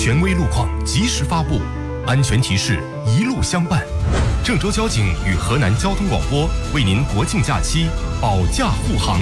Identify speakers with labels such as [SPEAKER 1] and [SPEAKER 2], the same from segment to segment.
[SPEAKER 1] 权威路况及时发布，安全提示一路相伴。郑州交警与河南交通广播为您国庆假期保驾护航。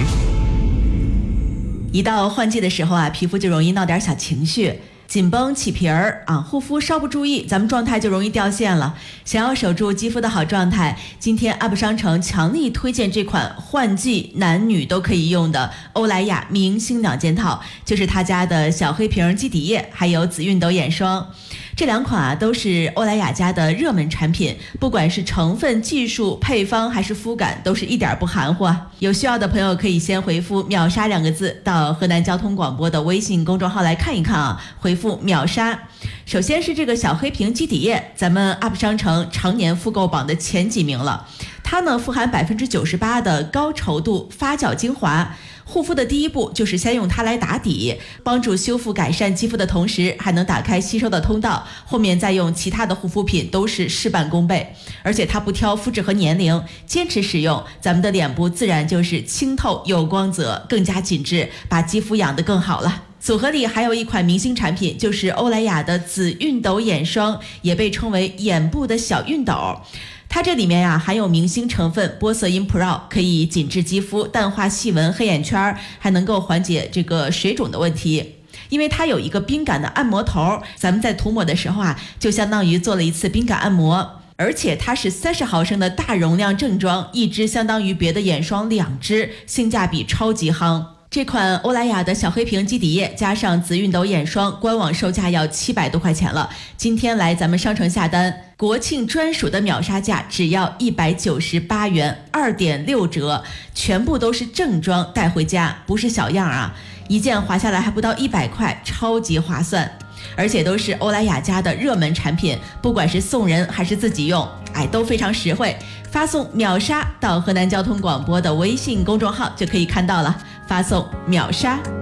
[SPEAKER 2] 一到换季的时候啊，皮肤就容易闹点小情绪，紧绷起皮儿啊，护肤稍不注意，咱们状态就容易掉线了。想要守住肌肤的好状态，今天 UP 商城强力推荐这款换季男女都可以用的欧莱雅明星2件套，就是他家的小黑瓶基底液，还有紫熨斗眼霜。这2款啊都是欧莱雅家的热门产品，不管是成分、技术、配方还是肤感，都是一点不含糊啊。有需要的朋友可以先回复秒杀2个字到河南交通广播的微信公众号来看一看啊，回复秒杀。首先是这个小黑瓶基底液，咱们 UP 商城常年复购榜的前几名了。它呢富含98%的高稠度发酵精华，护肤的第一步就是先用它来打底，帮助修复改善肌肤的同时，还能打开吸收的通道，后面再用其他的护肤品都是事半功倍。而且它不挑肤质和年龄，坚持使用，咱们的脸部自然就是清透有光泽，更加紧致，把肌肤养得更好了。组合里还有一款明星产品，就是欧莱雅的紫熨斗眼霜，也被称为眼部的小熨斗。它这里面呀含有明星成分玻色因 Pro， 可以紧致肌肤，淡化细纹、黑眼圈，还能够缓解这个水肿的问题。因为它有一个冰感的按摩头，咱们在涂抹的时候啊，就相当于做了一次冰感按摩。而且它是30毫升的大容量正装，一支相当于别的眼霜2支，性价比超级夯。这款欧莱雅的小黑瓶基底液加上紫熨斗眼霜，官网售价要700多块钱了。今天来咱们商城下单，国庆专属的秒杀价只要198元，2.6折，全部都是正装带回家，不是小样啊！一件划下来还不到100块，超级划算。而且都是欧莱雅家的热门产品，不管是送人还是自己用，都非常实惠。发送秒杀到河南交通广播的微信公众号就可以看到了，发送秒杀。